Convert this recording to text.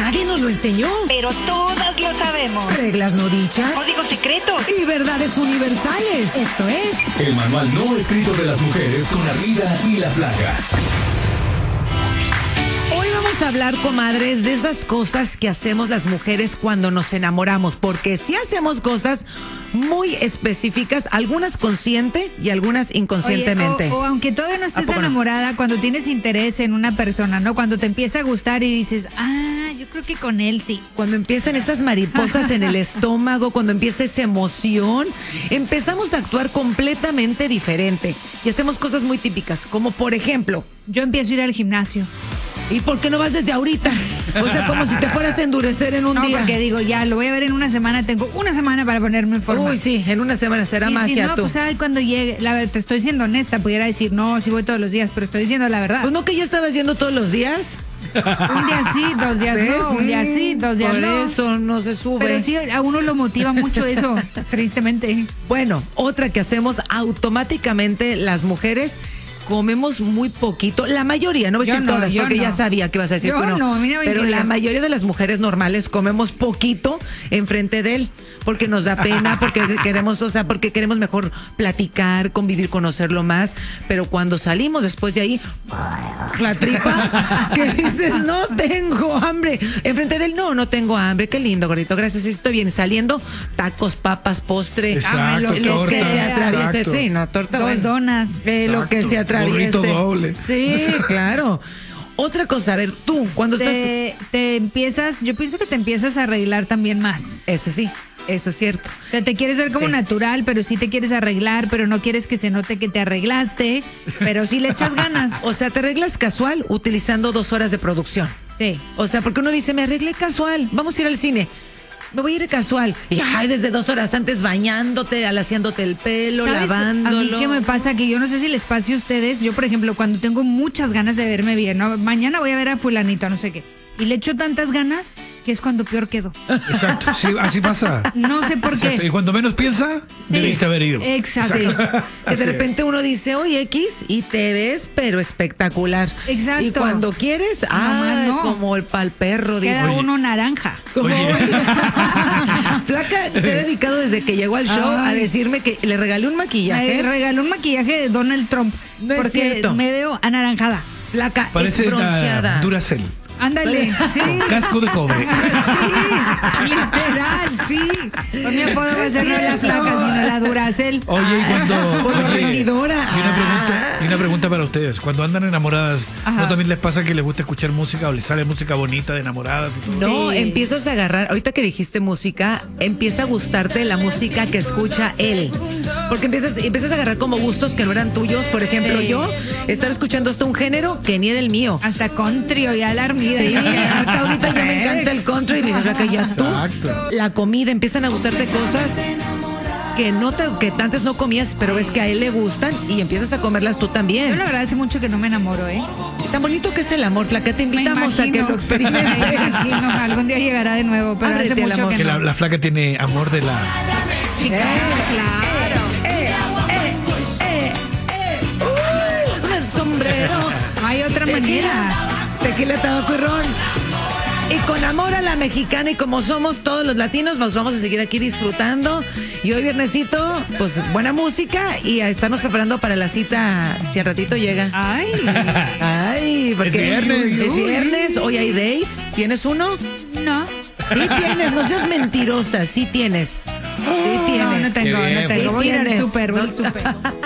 Nadie nos lo enseñó. Pero todas lo sabemos. Reglas no dichas. Códigos secretos. Y verdades universales. Esto es... El manual no escrito de las mujeres con Ardilla y la Flaca. Hoy vamos a hablar, comadres, de esas cosas que hacemos las mujeres cuando nos enamoramos. Porque sí hacemos cosas muy específicas, algunas consciente y algunas inconscientemente. Oye, o aunque todavía no estés enamorada, cuando tienes interés en una persona, ¿no? Cuando te empieza a gustar y dices, yo creo que con él sí. Cuando empiezan esas mariposas en el estómago, cuando empieza esa emoción, empezamos a actuar completamente diferente y hacemos cosas muy típicas, como por ejemplo... Yo empiezo a ir al gimnasio. ¿Y por qué no vas desde ahorita? O sea, como si te fueras a endurecer en un día. No, porque digo, ya, lo voy a ver en una semana, tengo una semana para ponerme en forma. Uy, sí, en una semana será y magia, si no, tú. pues cuando llegue, la verdad, te estoy siendo honesta, pudiera decir, no, sí voy todos los días, pero estoy diciendo la verdad. Pues no, que ya estabas yendo todos los días. Un día sí, 2 días ¿Ves? no, un día sí, 2 días por no. Por eso no se sube. Pero sí, a uno lo motiva mucho eso, tristemente. Bueno, otra que hacemos automáticamente las mujeres... Comemos muy poquito, la mayoría, no voy a decir todas, porque ya sabía que ibas a decir que no. Pero la mayoría de las mujeres normales comemos poquito enfrente de él, porque nos da pena, porque queremos, porque queremos mejor platicar, convivir, conocerlo más, pero cuando salimos después de ahí, la tripa, que dices, no tengo hambre, enfrente de él, no tengo hambre, qué lindo, gordito, gracias, sí, estoy bien, saliendo, tacos, papas, postre, exacto, lo que se atraviese, sí, no, torta, 2 donas, lo que se atraviese. Burrito doble. Sí, claro. Otra cosa, a ver, tú, cuando te empiezas, yo pienso que te empiezas a arreglar también más. Eso sí, eso es cierto. O sea, te quieres ver como natural, pero sí te quieres arreglar, pero no quieres que se note que te arreglaste, pero sí le echas ganas. O sea, te arreglas casual utilizando 2 horas de producción. Sí. O sea, porque uno dice, me arreglé casual, vamos a ir al cine. Me voy a ir casual. Y desde 2 horas antes bañándote, alaciándote el pelo, lavándolo. A mí qué me pasa, que yo no sé si les pase a ustedes. Yo, por ejemplo, cuando tengo muchas ganas de verme bien, ¿no? Mañana voy a ver a fulanito, no sé qué. Y le echo tantas ganas que es cuando peor quedo. Exacto, sí, así pasa. No sé por qué. Y cuando menos piensa, debiste haber ido. Exacto. Que de repente uno dice, oye, X, y te ves, pero espectacular. Exacto. Y cuando quieres, como el pal perro. Queda uno naranja. Flaca se ha dedicado desde que llegó al show a decirme que le regalé un maquillaje. Me regaló un maquillaje de Donald Trump. No es porque cierto. me veo anaranjada. Flaca, parece es bronceada. Duracell. Ándale, sí. Con casco de cobre. Sí, literal, sí. Por mi apodo va a ser no la Flaca, sino la Duracell. Oye, y cuando... Por la vendidora. Y una pregunta para ustedes. Cuando andan enamoradas, ¿no también les pasa que les gusta escuchar música o les sale música bonita de enamoradas y todo? No, empiezas a agarrar, ahorita que dijiste música, empieza a gustarte la música que escucha él. Porque empiezas a agarrar como gustos que no eran tuyos. Por ejemplo, yo estaba escuchando hasta un género que ni era el mío. Hasta country o ya la armida. Sí, hasta ahorita ya me encanta el country y me dice, Flaca, ya tú. Exacto. La comida, empiezan a gustarte cosas que antes no comías, pero ves que a él le gustan y empiezas a comerlas tú también. Yo la verdad hace mucho que no me enamoro, ¿eh? Tan bonito que es el amor, Flaca, te invitamos a que lo experimentes. Me imagino, algún día llegará de nuevo, pero Ábrete hace al mucho amor. que Que no. la Flaca tiene amor de la... Claro. Un sombrero. No hay otra manera. Tequila, tabaco y ron. Y con amor a la mexicana y como somos todos los latinos, nos vamos a seguir aquí disfrutando. Y hoy viernesito, pues buena música y a estarnos preparando para la cita si al ratito llega. Ay, porque Es viernes, hoy hay days. ¿Tienes uno? no. Sí tienes, no seas mentirosa, sí tienes. Sí tienes. No tengo, Qué bien, no tengo. Voy a ir al tienes. súper, voy al súper.